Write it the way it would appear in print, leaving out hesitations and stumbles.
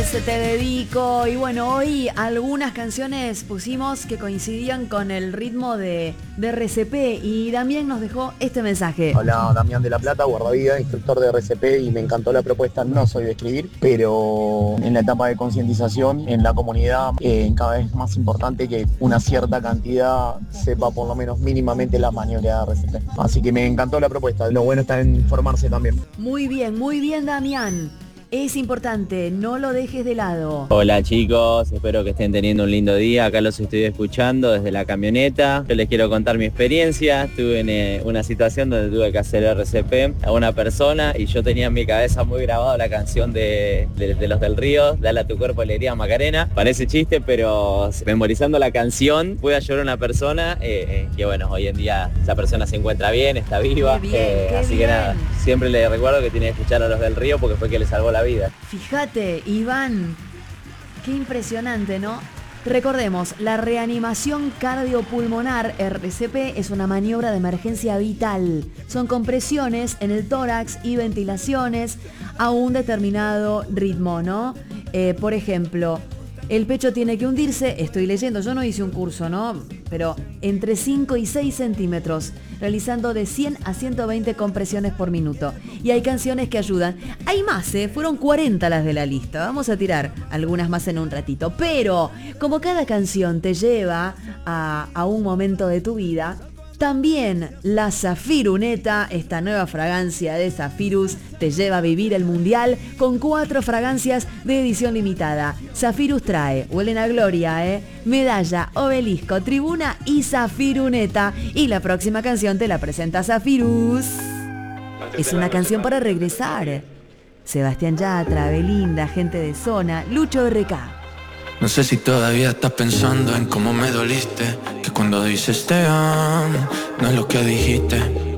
te dedico. Y bueno, hoy algunas canciones pusimos que coincidían con el ritmo de RCP y Damián nos dejó este mensaje. Hola, Damián de la Plata, guardavida, instructor de RCP, y me encantó la propuesta. No soy de escribir, pero en la etapa de concientización en la comunidad cada vez más importante que una cierta cantidad sepa por lo menos mínimamente la maniobra de RCP. Así que me encantó la propuesta. Lo bueno está en informarse también. Muy bien, Damián. Es importante, no lo dejes de lado. Hola chicos, espero que estén teniendo un lindo día. Acá los estoy escuchando desde la camioneta. Yo les quiero contar mi experiencia. Estuve en una situación donde tuve que hacer RCP a una persona y yo tenía en mi cabeza muy grabado la canción de los del Río, Dale a tu cuerpo alegría Macarena. Parece chiste, pero memorizando la canción pude ayudar a una persona que bueno, hoy en día esa persona se encuentra bien, está viva. Así que nada, siempre le recuerdo que tiene que escuchar a los del Río porque fue que le salvó la vida. Fíjate, Iván, qué impresionante, ¿no? Recordemos, la reanimación cardiopulmonar RCP es una maniobra de emergencia vital. Son compresiones en el tórax y ventilaciones a un determinado ritmo, ¿no? Por ejemplo, el pecho tiene que hundirse, estoy leyendo, yo no hice un curso, ¿no? Pero entre 5 y 6 centímetros, realizando de 100 a 120 compresiones por minuto. Y hay canciones que ayudan. Hay más, fueron 40 las de la lista. Vamos a tirar algunas más en un ratito. Pero, como cada canción te lleva a un momento de tu vida, también la Zafiruneta, esta nueva fragancia de Zafirus, te lleva a vivir el mundial con 4 fragancias de edición limitada. Zafirus trae, huelen a gloria, medalla, obelisco, tribuna y Zafiruneta. Y la próxima canción te la presenta Zafirus. Es una canción para regresar. Sebastián Yatra, Belinda, gente de zona, Lucho RK. No sé si todavía estás pensando en cómo me doliste, que cuando dices te amo, no es lo que dijiste.